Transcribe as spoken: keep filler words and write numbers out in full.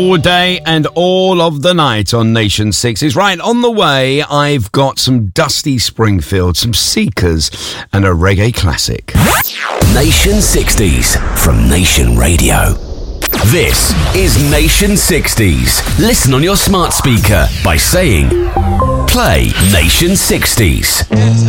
All day and all of the night on Nation sixties. Right, on the way, I've got some Dusty Springfield, some Seekers, and a reggae classic. Nation sixties from Nation Radio. This is Nation sixties. Listen on your smart speaker by saying, play Nation sixties.